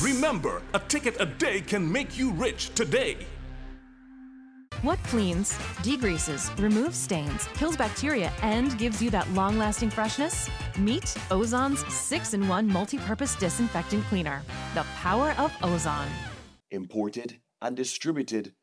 Remember, a ticket a day can make you rich today. What cleans, degreases, removes stains, kills bacteria, and gives you that long-lasting freshness? Meet Ozon's 6-in-1 multi-purpose disinfectant cleaner. The power of Ozon. Imported and distributed